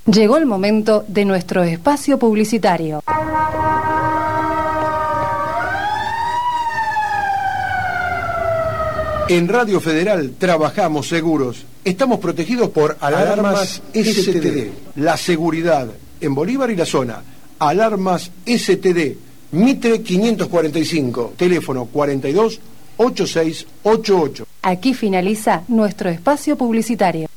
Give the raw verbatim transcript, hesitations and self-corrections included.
Llegó el momento de nuestro espacio publicitario. En Radio Federal trabajamos seguros. Estamos protegidos por Alarmas S T D. La seguridad en Bolívar y la zona. Alarmas S T D. Mitre quinientos cuarenta y cinco. Teléfono cuarenta y dos ochenta y seis ochenta y ocho. Aquí finaliza nuestro espacio publicitario.